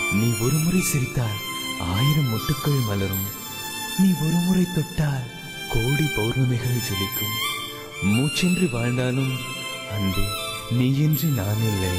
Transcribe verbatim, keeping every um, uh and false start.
நீ ஒரு முறை சிரித்தால் ஆயிரம் மொட்டுக்கள் மலரும். நீ ஒரு முறை தொட்டால் கோடி பௌர்ணமிகள் ஜொலிக்கும். மூச்சென்று வாழ்ந்தாலும் அன்பே நீயின்றி நான் இல்லை.